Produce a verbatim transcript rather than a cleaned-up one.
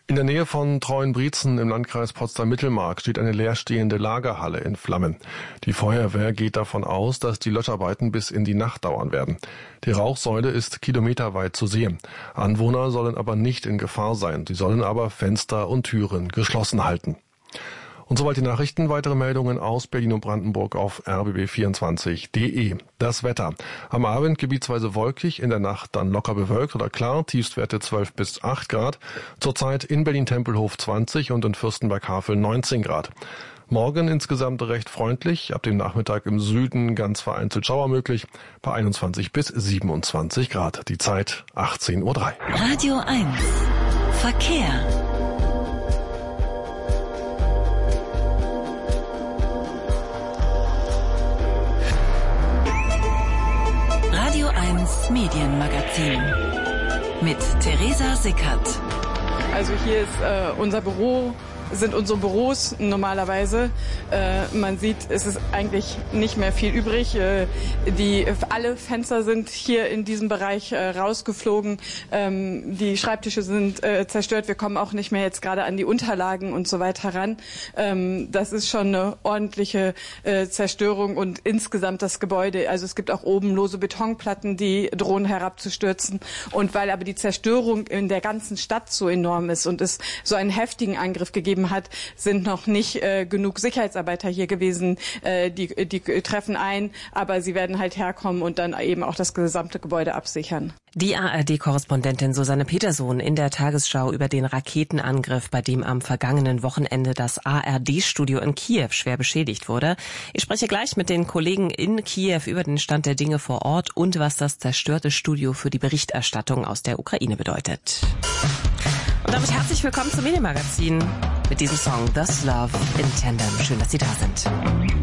In der Nähe von Treuenbrietzen im Landkreis Potsdam-Mittelmark steht eine leerstehende Lagerhalle in Flammen. Die Feuerwehr geht davon aus, dass die Löscharbeiten bis in die Nacht dauern werden. Die Rauchsäule ist kilometerweit zu sehen. Anwohner sollen aber nicht in Gefahr sein. Sie sollen aber Fenster und Türen geschlossen halten. Und soweit die Nachrichten. Weitere Meldungen aus Berlin und Brandenburg auf r b b vierundzwanzig punkt d e. Das Wetter. Am Abend gebietsweise wolkig, in der Nacht dann locker bewölkt oder klar, Tiefstwerte zwölf bis acht Grad. Zurzeit in Berlin-Tempelhof zwanzig und in Fürstenberg-Havel neunzehn Grad. Morgen insgesamt recht freundlich, ab dem Nachmittag im Süden ganz vereinzelt Schauer möglich, bei einundzwanzig bis siebenundzwanzig Grad. Die Zeit achtzehn Uhr drei. Radio eins. Verkehr. Radio eins Medienmagazin mit Theresa Sickert. Also hier ist äh, unser Büro, sind unsere Büros normalerweise. Äh, man sieht, es ist eigentlich nicht mehr viel übrig. Äh, die, alle Fenster sind hier in diesem Bereich äh, rausgeflogen. Ähm, die Schreibtische sind äh, zerstört. Wir kommen auch nicht mehr jetzt gerade an die Unterlagen und so weiter ran. Ähm, das ist schon eine ordentliche äh, Zerstörung und insgesamt das Gebäude. Also es gibt auch oben lose Betonplatten, die drohen herabzustürzen. Und weil aber die Zerstörung in der ganzen Stadt so enorm ist und es so einen heftigen Angriff gegeben hat, sind noch nicht äh, genug Sicherheitsarbeiter hier gewesen. Äh, die, die treffen ein, aber sie werden halt herkommen und dann eben auch das gesamte Gebäude absichern. Die A R D-Korrespondentin Susanne Petersohn in der Tagesschau über den Raketenangriff, bei dem am vergangenen Wochenende das A R D-Studio in Kiew schwer beschädigt wurde. Ich spreche gleich mit den Kollegen in Kiew über den Stand der Dinge vor Ort und was das zerstörte Studio für die Berichterstattung aus der Ukraine bedeutet. Und damit herzlich willkommen zum Medienmagazin mit diesem Song Thus Love in Tandem. Schön, dass Sie da sind.